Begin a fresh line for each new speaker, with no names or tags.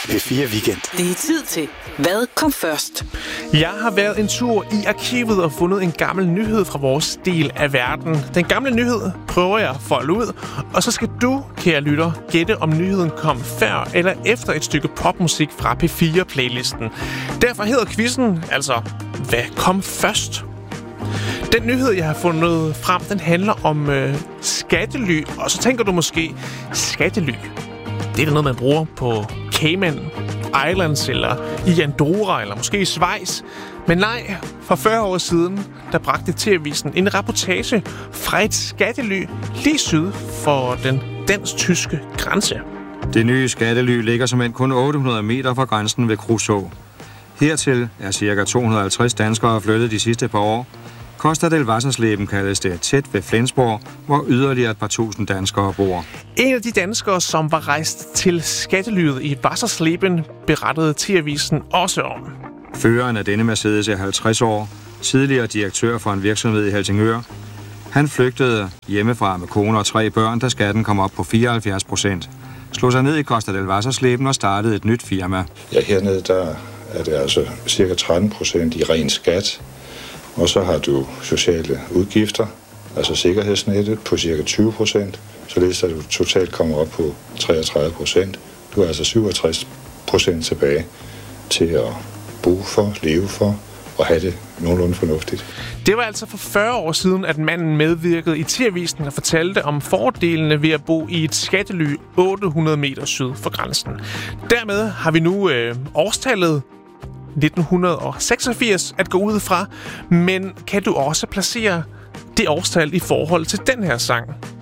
P4 Weekend.
Det er tid til, hvad kom først?
Jeg har været en tur i arkivet og fundet en gammel nyhed fra vores del af verden. Den gamle nyhed prøver jeg at folde ud, og så skal du, kære lytter, gætte om nyheden kom før eller efter et stykke popmusik fra P4-playlisten. Derfor hedder quizzen altså, hvad kom først? Den nyhed, jeg har fundet frem, den handler om skattely, og så tænker du måske, skattely? Det er da noget, man bruger på Cayman Islands, eller i Andorra, eller måske i Schweiz. Men nej, for 40 år siden, der bragte TV-avisen en reportage fra et skattely lige syd for den dansk-tyske grænse.
Det nye skattely ligger som end kun 800 meter fra grænsen ved Kruså. Hertil er ca. 250 danskere flyttet de sidste par år. Costa del Wassersleben kaldes det, tæt ved Flensborg, hvor yderligere et par tusind danskere bor.
En af de danskere, som var rejst til skattelyet i Wassersleben, berettede TV-avisen også om.
Føreren af denne Mercedes er 50 år, tidligere direktør for en virksomhed i Helsingør. Han flygtede hjemmefra med kone og 3 børn, da skatten kom op på 74%. Slog sig ned i Costa del Wassersleben og startede et nyt firma.
Ja, hernede der er det altså cirka 13% i ren skat. Og så har du sociale udgifter, altså sikkerhedsnettet på cirka 20%, således at du totalt kommer op på 33%. Du er altså 67% tilbage til at bo for, leve for og have det nogenlunde fornuftigt.
Det var altså for 40 år siden, at manden medvirkede i TV-avisen og fortalte om fordelene ved at bo i et skattely 800 meter syd for grænsen. Dermed har vi nu årstallet 1986 at gå ud fra, men kan du også placere det årstal i forhold til den her sang?